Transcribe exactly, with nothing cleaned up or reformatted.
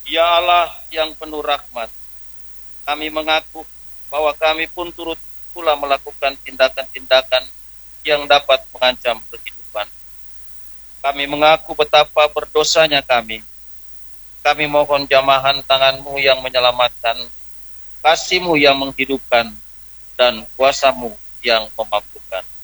Ya Allah yang penuh rahmat, kami mengaku bahwa kami pun turut pula melakukan tindakan-tindakan yang dapat mengancam kehidupan. Kami mengaku betapa berdosanya kami. Kami mohon jamahan tangan-Mu yang menyelamatkan, kasih-Mu yang menghidupkan, dan kuasa-Mu yang memampukan.